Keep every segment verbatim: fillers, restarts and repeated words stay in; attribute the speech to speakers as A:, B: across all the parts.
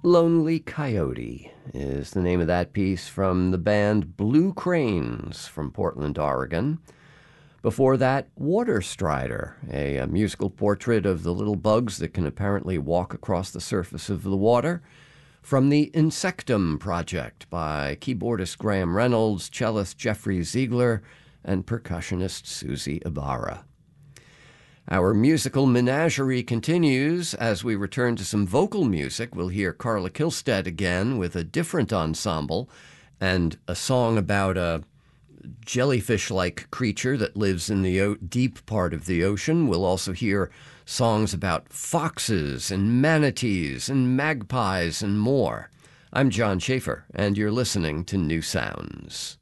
A: Lonely Coyote is the name of that piece from the band Blue Cranes from Portland, Oregon. Before that, Water Strider, a, a musical portrait of the little bugs that can apparently walk across the surface of the water, from the Insectum Project by keyboardist Graham Reynolds, cellist Jeffrey Ziegler, and percussionist Susie Ibarra. Our musical menagerie continues as we return to some vocal music. We'll hear Carla Kilstead again with a different ensemble and a song about a jellyfish-like creature that lives in the o- deep part of the ocean. We'll also hear songs about foxes and manatees and magpies and more. I'm John Schaefer, and you're listening to New Sounds.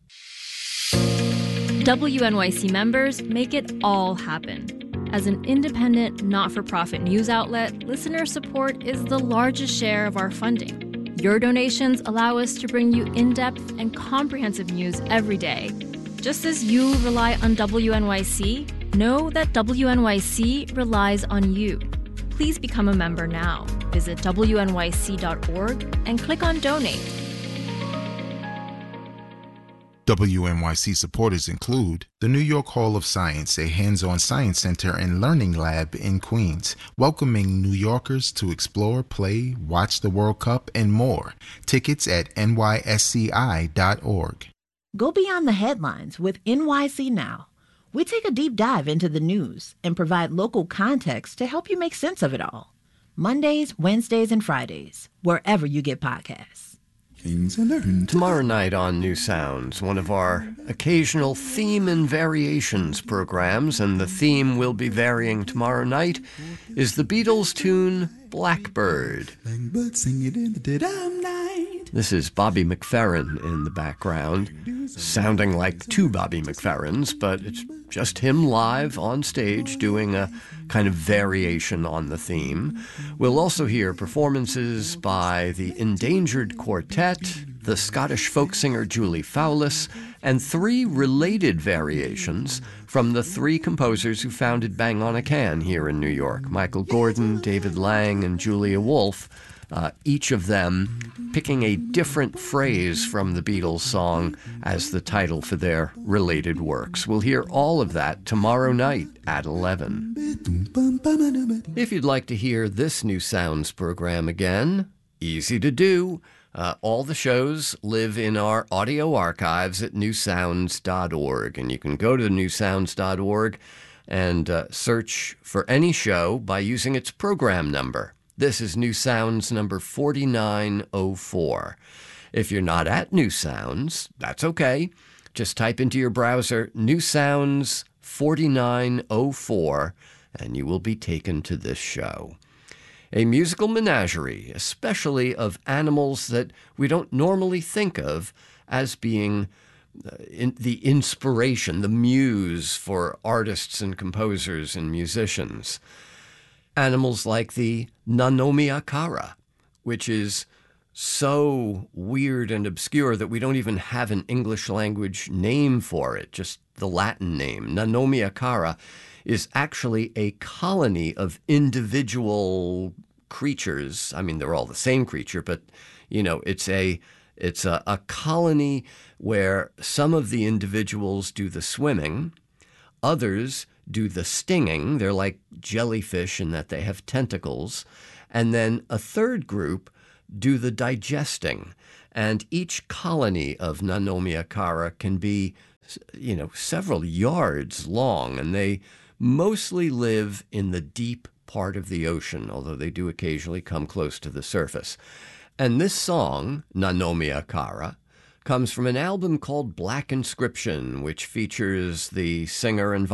B: W N Y C members make it all happen. As an independent, not-for-profit news outlet, listener support is the largest share of our funding. Your donations allow us to bring you in-depth and comprehensive news every day. Just as you rely on W N Y C, know that W N Y C relies on you. Please become a member now. Visit W N Y C dot org and click on Donate.
C: W N Y C supporters include the New York Hall of Science, a hands-on science center and learning lab in Queens, welcoming New Yorkers to explore, play, watch the World Cup, and more. Tickets at N Y S C I dot org.
D: Go beyond the headlines with N Y C Now. We take a deep dive into the news and provide local context to help you make sense of it all. Mondays, Wednesdays, and Fridays, wherever you get podcasts.
A: Tomorrow night on New Sounds, one of our occasional theme and variations programs, and the theme will be varying tomorrow night, is the Beatles tune Blackbird. This is Bobby McFerrin in the background, sounding like two Bobby McFerrins, but it's just him live on stage doing a kind of variation on the theme. We'll also hear performances by the Endangered Quartet, the Scottish folk singer Julie Fowlis, and three related variations from the three composers who founded Bang on a Can here in New York, Michael Gordon, David Lang, and Julia Wolfe. Uh, each of them picking a different phrase from the Beatles song as the title for their related works. We'll hear all of that tomorrow night at eleven. If you'd like to hear this New Sounds program again, easy to do. Uh, all the shows live in our audio archives at new sounds dot org, and you can go to new sounds dot org and uh, search for any show by using its program number. This is New Sounds number forty-nine oh four. If you're not at New Sounds, that's okay. Just type into your browser New Sounds forty-nine oh four, and you will be taken to this show. A musical menagerie, especially of animals that we don't normally think of as being uh, in the inspiration, the muse for artists and composers and musicians. Animals like the Nanomiakara, which is so weird and obscure that we don't even have an English language name for it, just the Latin name. Nanomiakara is actually a colony of individual creatures. I mean, they're all the same creature, but, you know, it's a it's a, a colony where some of the individuals do the swimming, others do the stinging. They're like jellyfish in that they have tentacles. And then a third group do the digesting. And each colony of Nanomiakara can be, you know, several yards long, and they mostly live in the deep part of the ocean, although they do occasionally come close to the surface. And this song, Nanomiakara, comes from an album called Black Inscription, which features the singer and